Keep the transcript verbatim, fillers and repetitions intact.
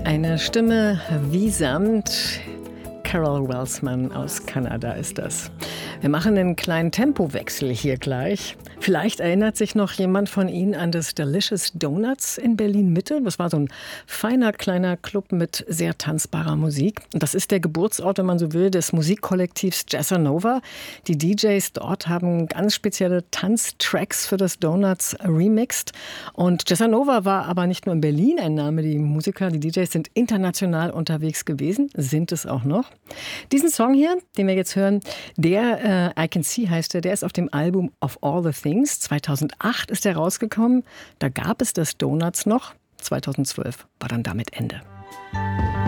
Eine Stimme wie Samt. Carol Welsman aus Kanada ist das. Wir machen einen kleinen Tempowechsel hier gleich. Vielleicht erinnert sich noch jemand von Ihnen an das Delicious Donuts in Berlin-Mitte. Das war so ein feiner kleiner Club mit sehr tanzbarer Musik. Und das ist der Geburtsort, wenn man so will, des Musikkollektivs Jazzanova. Die D Js dort haben ganz spezielle Tanztracks für das Donuts remixed. Und Jazzanova war aber nicht nur in Berlin ein Name. Die Musiker, die D Js sind international unterwegs gewesen, sind es auch noch. Diesen Song hier, den wir jetzt hören, der äh, I Can See heißt der, der ist auf dem Album Of All the Things. zweitausendacht ist der rausgekommen. Da gab es das Donuts noch. zweitausendzwölf war dann damit Ende.